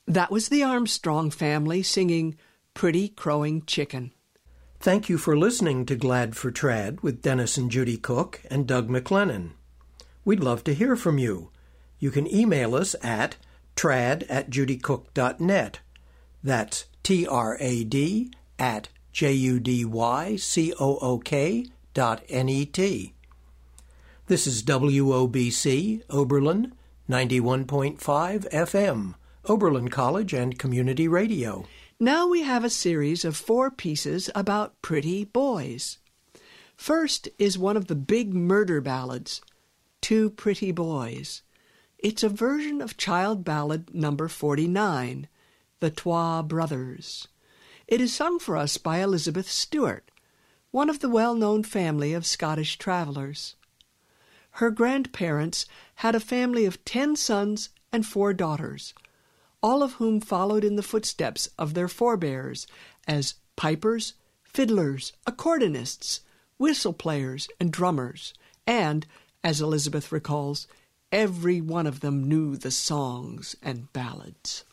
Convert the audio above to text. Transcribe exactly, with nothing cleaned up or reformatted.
That was the Armstrong family singing Pretty Crowing Chicken. Thank you for listening to Glad for Trad with Dennis and Judy Cook and Doug McLennan. We'd love to hear from you. You can email us at trad at judycook dot net. That's T R A D at J U D Y C O O K dot N E T. This is W O B C, Oberlin, ninety-one point five F M, Oberlin College and Community Radio. Now we have a series of four pieces about pretty boys. First is one of the big murder ballads, Two Pretty Boys. It's a version of child ballad number forty-nine, The Twa Brothers. It is sung for us by Elizabeth Stewart, one of the well-known family of Scottish travellers. Her grandparents had a family of ten sons and four daughters, all of whom followed in the footsteps of their forebears as pipers, fiddlers, accordionists, whistle players, and drummers, and, as Elizabeth recalls, every one of them knew the songs and ballads.